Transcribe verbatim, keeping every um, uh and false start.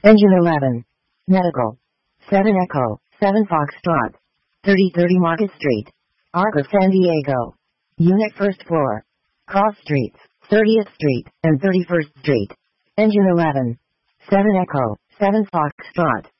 Engine eleven. Medical. seven Echo, seven Foxtrot. thirty thirty Market Street. Arco San Diego. Unit first floor. Cross Streets, thirtieth Street and thirty-first Street. Engine eleven. seven Echo, seven Foxtrot.